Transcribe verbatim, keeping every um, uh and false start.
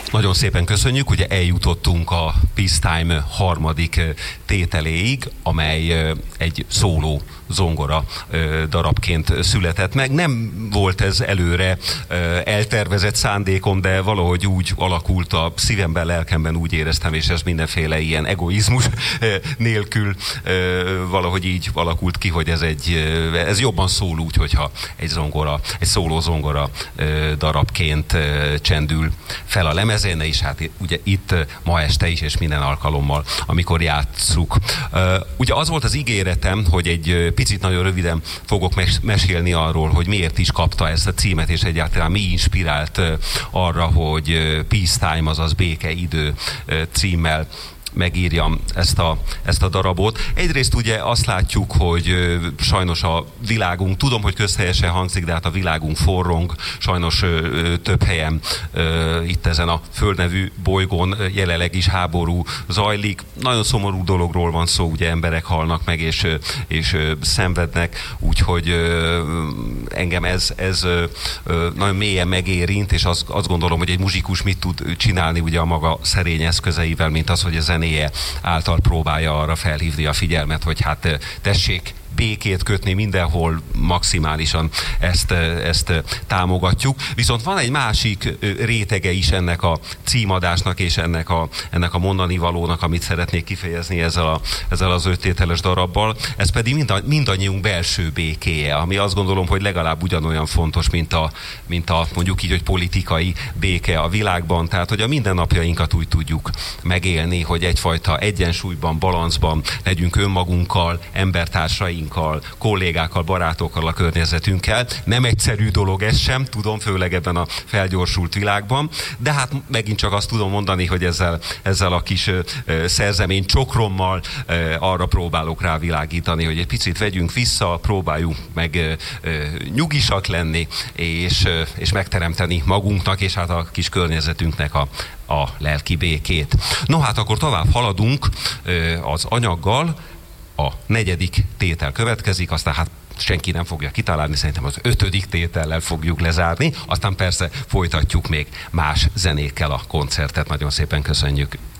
Nagyon szépen köszönjük, ugye eljutottunk a Peacetime harmadik tételéig, amely egy szóló zongora darabként született meg. Nem volt ez előre eltervezett szándékom, de valahogy úgy alakult a szívemben, lelkemben, úgy éreztem, és ez mindenféle ilyen egoizmus nélkül valahogy így alakult ki, hogy ez egy, ez jobban szól úgy, hogyha egy zongora, egy szóló zongora darabként csendül fel a lemezen, és hát ugye itt ma este is, és minden alkalommal, amikor játsszuk. Ugye az volt az ígéretem, hogy egy picit nagyon röviden fogok mes mesélni arról, hogy miért is kapta ezt a címet, és egyáltalán mi inspirált arra, hogy Peacetime, azaz békeidő címmel megírjam ezt a, ezt a darabot. Egyrészt ugye azt látjuk, hogy ö, sajnos a világunk, tudom, hogy közhelyesen hangzik, de hát a világunk forrong, sajnos ö, ö, több helyen ö, itt ezen a földnevű bolygón jelenleg is háború zajlik. Nagyon szomorú dologról van szó, ugye emberek halnak meg és, és ö, szenvednek, úgyhogy ö, engem ez, ez ö, ö, nagyon mélyen megérint, és azt, azt gondolom, hogy egy muzsikus mit tud csinálni ugye a maga szerény eszközeivel, mint az, hogy a zenéje által próbálja arra felhívni a figyelmet, hogy hát tessék békét kötni mindenhol, maximálisan ezt, ezt támogatjuk. Viszont van egy másik rétege is ennek a címadásnak és ennek a, ennek a mondani valónak, amit szeretnék kifejezni ezzel, a, ezzel az öttételes darabbal. Ez pedig mind a, mindannyiunk belső békéje, ami azt gondolom, hogy legalább ugyanolyan fontos, mint a, mint a mondjuk így, hogy politikai béke a világban. Tehát, hogy a mindennapjainkat úgy tudjuk megélni, hogy egyfajta egyensúlyban, balanszban legyünk önmagunkkal, embertársaink, kollégákkal, barátokkal, a környezetünkkel. Nem egyszerű dolog ez sem, tudom, főleg ebben a felgyorsult világban, de hát megint csak azt tudom mondani, hogy ezzel, ezzel a kis uh, szerzemény csokrommal uh, arra próbálok rávilágítani, hogy egy picit vegyünk vissza, próbáljunk meg uh, uh, nyugisak lenni, és, uh, és megteremteni magunknak, és hát a kis környezetünknek a, a lelki békét. No hát akkor tovább haladunk uh, az anyaggal. A negyedik tétel következik, aztán hát senki nem fogja kitalálni, szerintem az ötödik tétellel fogjuk lezárni, aztán persze folytatjuk még más zenékkel a koncertet. Nagyon szépen köszönjük!